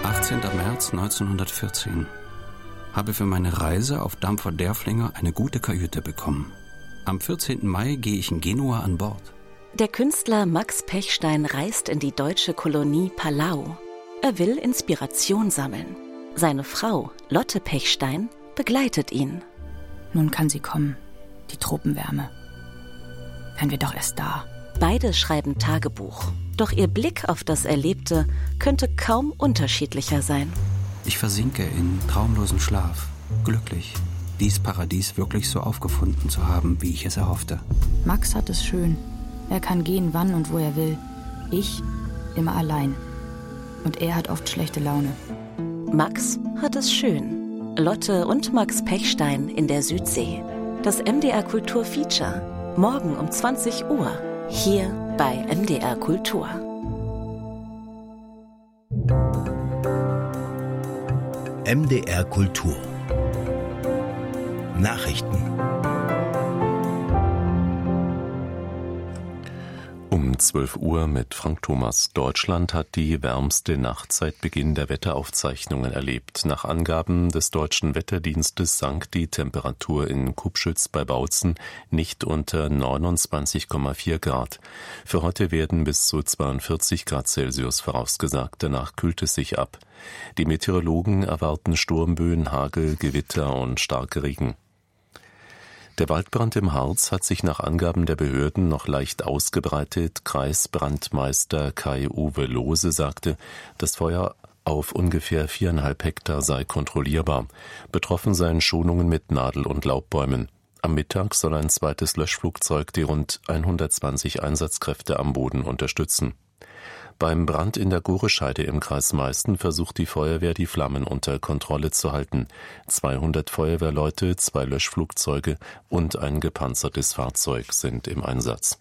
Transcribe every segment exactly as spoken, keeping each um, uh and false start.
achtzehnter März neunzehnhundertvierzehn. Habe für meine Reise auf Dampfer Derfflinger eine gute Kajüte bekommen. Am vierzehnten Mai gehe ich in Genua an Bord. Der Künstler Max Pechstein reist in die deutsche Kolonie Palau. Er will Inspiration sammeln. Seine Frau, Lotte Pechstein, begleitet ihn. Nun kann sie kommen, die Tropenwärme. Wären wir doch erst da. Beide schreiben Tagebuch. Doch ihr Blick auf das Erlebte könnte kaum unterschiedlicher sein. Ich versinke in traumlosem Schlaf, glücklich, dies Paradies wirklich so aufgefunden zu haben, wie ich es erhoffte. Max hat es schön. Er kann gehen, wann und wo er will. Ich immer allein. Und er hat oft schlechte Laune. Max hat es schön. Lotte und Max Pechstein in der Südsee. Das M D R Kultur Feature. Morgen um zwanzig Uhr. Hier bei M D R Kultur. M D R Kultur. Nachrichten. Um zwölf Uhr mit Frank Thomas. Deutschland hat die wärmste Nacht seit Beginn der Wetteraufzeichnungen erlebt. Nach Angaben des Deutschen Wetterdienstes sank die Temperatur in Kubschütz bei Bautzen nicht unter neunundzwanzig Komma vier Grad. Für heute werden bis zu zweiundvierzig Grad Celsius vorausgesagt. Danach kühlt es sich ab. Die Meteorologen erwarten Sturmböen, Hagel, Gewitter und starke Regen. Der Waldbrand im Harz hat sich nach Angaben der Behörden noch leicht ausgebreitet. Kreisbrandmeister Kai-Uwe Lohse sagte, das Feuer auf ungefähr viereinhalb Hektar sei kontrollierbar. Betroffen seien Schonungen mit Nadel- und Laubbäumen. Am Mittag soll ein zweites Löschflugzeug die rund hundertzwanzig Einsatzkräfte am Boden unterstützen. Beim Brand in der Gorescheide im Kreis Meißen versucht die Feuerwehr, die Flammen unter Kontrolle zu halten. zweihundert Feuerwehrleute, zwei Löschflugzeuge und ein gepanzertes Fahrzeug sind im Einsatz.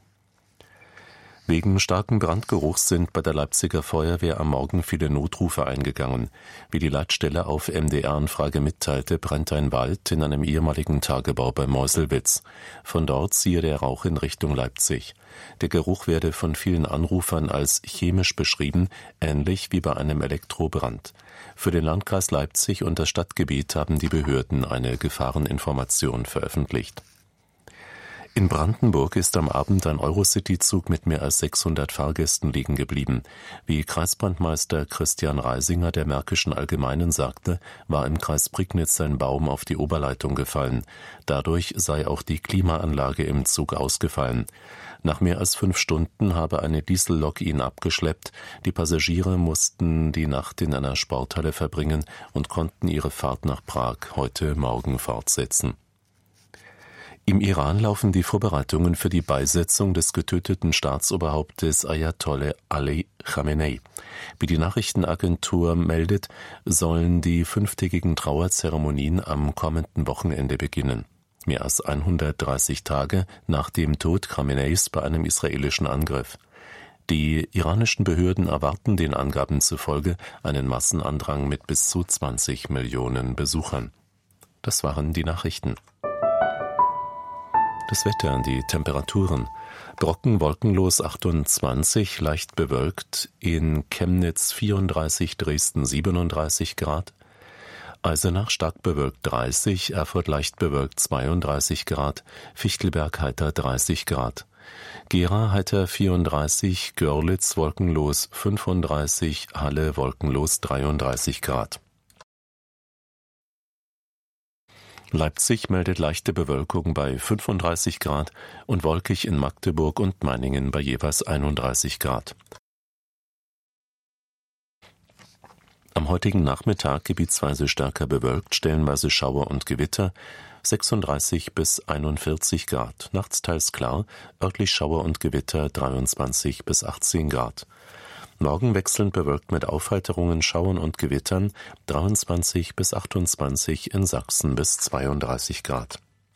Wegen starken Brandgeruchs sind bei der Leipziger Feuerwehr am Morgen viele Notrufe eingegangen. Wie die Leitstelle auf M D R-Anfrage mitteilte, brennt ein Wald in einem ehemaligen Tagebau bei Meuselwitz. Von dort ziehe der Rauch in Richtung Leipzig. Der Geruch werde von vielen Anrufern als chemisch beschrieben, ähnlich wie bei einem Elektrobrand. Für den Landkreis Leipzig und das Stadtgebiet haben die Behörden eine Gefahreninformation veröffentlicht. In Brandenburg ist am Abend ein Eurocity-Zug mit mehr als sechshundert Fahrgästen liegen geblieben. Wie Kreisbrandmeister Christian Reisinger der Märkischen Allgemeinen sagte, war im Kreis Prignitz ein Baum auf die Oberleitung gefallen. Dadurch sei auch die Klimaanlage im Zug ausgefallen. Nach mehr als fünf Stunden habe eine Diesellok ihn abgeschleppt. Die Passagiere mussten die Nacht in einer Sporthalle verbringen und konnten ihre Fahrt nach Prag heute Morgen fortsetzen. Im Iran laufen die Vorbereitungen für die Beisetzung des getöteten Staatsoberhauptes Ayatollah Ali Khamenei. Wie die Nachrichtenagentur meldet, sollen die fünftägigen Trauerzeremonien am kommenden Wochenende beginnen. Mehr als hundertdreißig Tage nach dem Tod Khameneis bei einem israelischen Angriff. Die iranischen Behörden erwarten den Angaben zufolge einen Massenandrang mit bis zu zwanzig Millionen Besuchern. Das waren die Nachrichten. Das Wetter, die Temperaturen. Brocken wolkenlos achtundzwanzig, leicht bewölkt. In Chemnitz vierunddreißig, Dresden siebenunddreißig Grad. Eisenach stark bewölkt dreißig, Erfurt leicht bewölkt zweiunddreißig Grad. Fichtelberg heiter dreißig Grad. Gera heiter vierunddreißig, Görlitz wolkenlos fünfunddreißig, Halle wolkenlos dreiunddreißig Grad. Leipzig meldet leichte Bewölkung bei fünfunddreißig Grad und wolkig in Magdeburg und Meiningen bei jeweils einunddreißig Grad. Am heutigen Nachmittag gebietsweise stärker bewölkt, stellenweise Schauer und Gewitter, sechsunddreißig bis einundvierzig Grad. Nachts teils klar, örtlich Schauer und Gewitter dreiundzwanzig bis achtzehn Grad. Morgen wechselnd bewölkt mit Aufheiterungen, Schauern und Gewittern, dreiundzwanzig bis achtundzwanzig, in Sachsen bis zweiunddreißig Grad.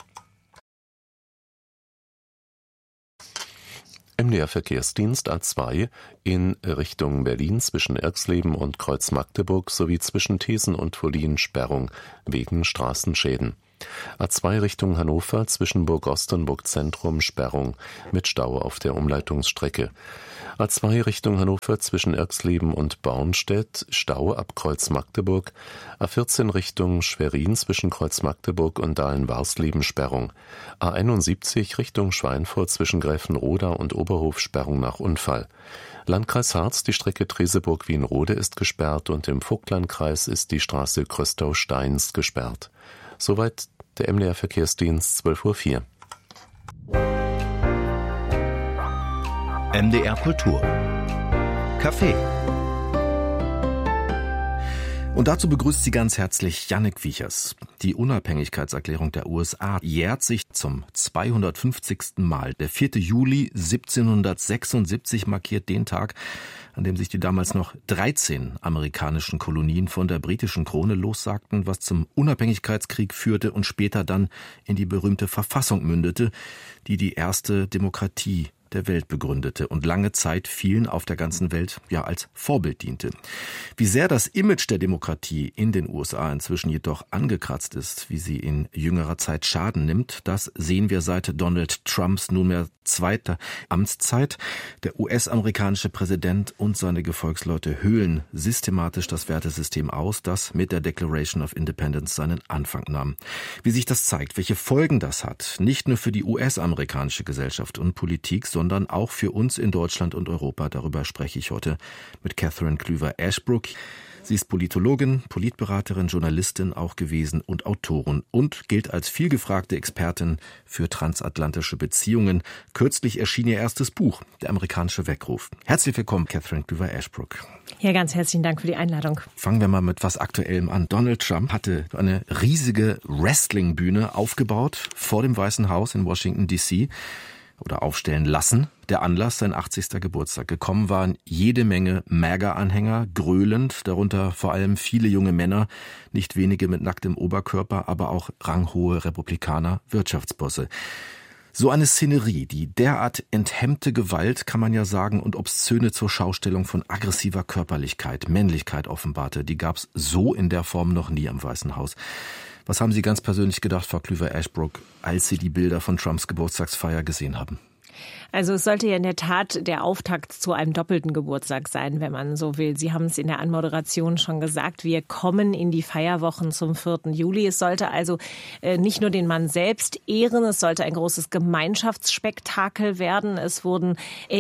M D R-Verkehrsdienst A zwei in Richtung Berlin zwischen Erxleben und Kreuz Magdeburg sowie zwischen Thesen und Wollin Sperrung wegen Straßenschäden. A zwei Richtung Hannover zwischen Burgost und Burgzentrum Sperrung mit Stau auf der Umleitungsstrecke. A zwei Richtung Hannover zwischen Irxleben und Bornstedt, Stau ab Kreuz Magdeburg. A vierzehn Richtung Schwerin zwischen Kreuz Magdeburg und Dahlen-Warsleben Sperrung. A einundsiebzig Richtung Schweinfurt zwischen Gräfenroda und Oberhof Sperrung nach Unfall. Landkreis Harz, die Strecke Treseburg-Wienrode ist gesperrt und im Vogtlandkreis ist die Straße Kröstau-Steins gesperrt. Soweit der M D R Verkehrsdienst, zwölf Uhr vier. M D R Kultur. Café. Und dazu begrüßt sie ganz herzlich Jannik Wiechers. Die Unabhängigkeitserklärung der U S A jährt sich zum zweihundertfünfzigsten Mal. Der vierte Juli siebzehnhundertsechsundsiebzig markiert den Tag, an dem sich die damals noch dreizehn amerikanischen Kolonien von der britischen Krone lossagten, was zum Unabhängigkeitskrieg führte und später dann in die berühmte Verfassung mündete, die die erste Demokratie der Welt begründete und lange Zeit vielen auf der ganzen Welt ja als Vorbild diente. Wie sehr das Image der Demokratie in den U S A inzwischen jedoch angekratzt ist, wie sie in jüngerer Zeit Schaden nimmt, das sehen wir seit Donald Trumps nunmehr zweiter Amtszeit. Der U S-amerikanische Präsident und seine Gefolgsleute höhlen systematisch das Wertesystem aus, das mit der Declaration of Independence seinen Anfang nahm. Wie sich das zeigt, welche Folgen das hat, nicht nur für die U S-amerikanische Gesellschaft und Politik, sondern auch für uns in Deutschland und Europa. Darüber spreche ich heute mit Catherine Klüver-Ashbrook. Sie ist Politologin, Politberaterin, Journalistin auch gewesen und Autorin und gilt als vielgefragte Expertin für transatlantische Beziehungen. Kürzlich erschien ihr erstes Buch, Der amerikanische Weckruf. Herzlich willkommen, Catherine Klüver-Ashbrook. Ja, ganz herzlichen Dank für die Einladung. Fangen wir mal mit was Aktuellem an. Donald Trump hatte eine riesige Wrestlingbühne aufgebaut vor dem Weißen Haus in Washington D C oder aufstellen lassen. Der Anlass, sein achtzigster Geburtstag. Gekommen waren jede Menge MAGA-Anhänger, gröhlend, darunter vor allem viele junge Männer, nicht wenige mit nacktem Oberkörper, aber auch ranghohe Republikaner, Wirtschaftsbosse. So eine Szenerie, die derart enthemmte Gewalt, kann man ja sagen, und Obszöne zur Schaustellung von aggressiver Körperlichkeit, Männlichkeit offenbarte, die gab's so in der Form noch nie am Weißen Haus. Was haben Sie ganz persönlich gedacht, Frau Klüver-Ashbrook, als Sie die Bilder von Trumps Geburtstagsfeier gesehen haben? Also es sollte ja in der Tat der Auftakt zu einem doppelten Geburtstag sein, wenn man so will. Sie haben es in der Anmoderation schon gesagt, wir kommen in die Feierwochen zum vierten Juli. Es sollte also äh, nicht nur den Mann selbst ehren, es sollte ein großes Gemeinschaftsspektakel werden. Es wurden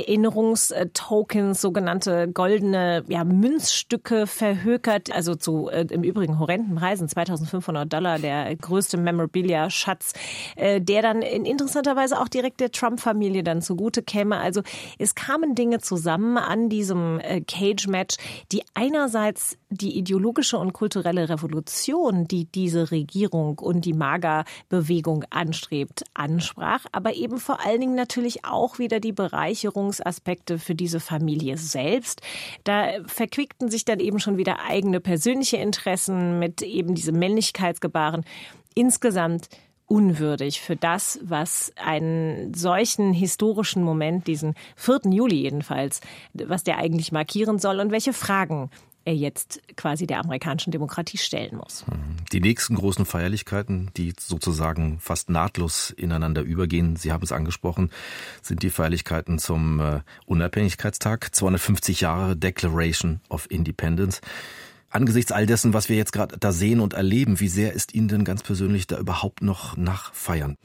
Erinnerungstokens, sogenannte goldene ja, Münzstücke verhökert, also zu äh, im Übrigen horrenden Preisen, zweitausendfünfhundert Dollar, der größte Memorabilia-Schatz, äh, der dann in interessanter Weise auch direkt der Trump-Familie dann zugute käme. Also es kamen Dinge zusammen an diesem äh, Cage-Match, die einerseits die ideologische und kulturelle Revolution, die diese Regierung und die MAGA-Bewegung anstrebt, ansprach, aber eben vor allen Dingen natürlich auch wieder die Bereicherungsaspekte für diese Familie selbst. Da verquickten sich dann eben schon wieder eigene persönliche Interessen mit eben diesem Männlichkeitsgebaren. Insgesamt unwürdig für das, was einen solchen historischen Moment, diesen vierten Juli jedenfalls, was der eigentlich markieren soll und welche Fragen er jetzt quasi der amerikanischen Demokratie stellen muss. Die nächsten großen Feierlichkeiten, die sozusagen fast nahtlos ineinander übergehen, Sie haben es angesprochen, sind die Feierlichkeiten zum äh, Unabhängigkeitstag, zweihundertfünfzig Jahre Declaration of Independence. Angesichts all dessen, was wir jetzt gerade da sehen und erleben, wie sehr ist Ihnen denn ganz persönlich da überhaupt noch nach Feiern?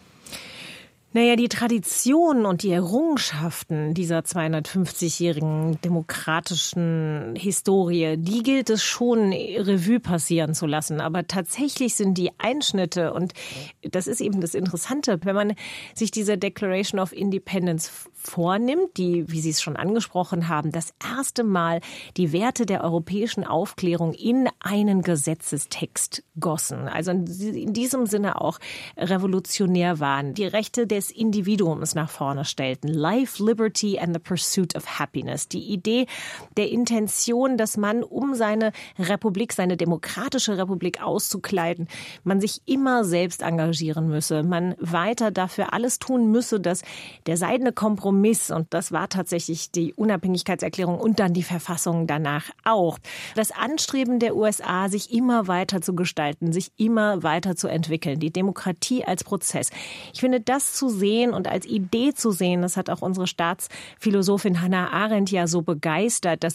Naja, die Tradition und die Errungenschaften dieser zweihundertfünfzigjährigen demokratischen Historie, die gilt es schon Revue passieren zu lassen. Aber tatsächlich sind die Einschnitte, und das ist eben das Interessante, wenn man sich diese Declaration of Independence vornimmt, die, wie Sie es schon angesprochen haben, das erste Mal die Werte der europäischen Aufklärung in einen Gesetzestext gossen. Also in diesem Sinne auch revolutionär waren. Die Rechte der des Individuums nach vorne stellten. Life, Liberty and the Pursuit of Happiness. Die Idee der Intention, dass man, um seine Republik, seine demokratische Republik auszukleiden, man sich immer selbst engagieren müsse, man weiter dafür alles tun müsse, dass der seidene Kompromiss, und das war tatsächlich die Unabhängigkeitserklärung und dann die Verfassung danach auch, das Anstreben der U S A, sich immer weiter zu gestalten, sich immer weiter zu entwickeln, die Demokratie als Prozess. Ich finde, das zu sehen und als Idee zu sehen, das hat auch unsere Staatsphilosophin Hannah Arendt ja so begeistert, dass